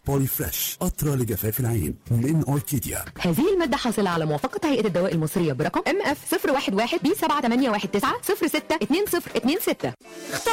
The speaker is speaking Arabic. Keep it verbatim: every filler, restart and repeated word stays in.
بولي فريش قطرة لجفاف العين من أوركيديا. هذه المادة حاصلة على موافقة هيئة الدواء المصرية برقم ام اف صفر واحد واحد بي سبعة تمانية واحد تسعة صفر ستة اتنين صفر اتنين ستة.